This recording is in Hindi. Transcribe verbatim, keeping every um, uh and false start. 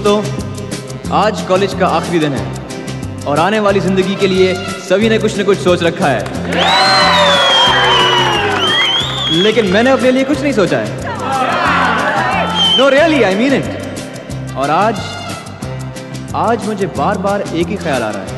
दोस्तों, आज कॉलेज का आखिरी दिन है और आने वाली जिंदगी के लिए सभी ने कुछ न कुछ सोच रखा है, लेकिन मैंने अपने लिए कुछ नहीं सोचा है। No really, I mean it. और आज आज मुझे बार बार एक ही ख्याल आ रहा है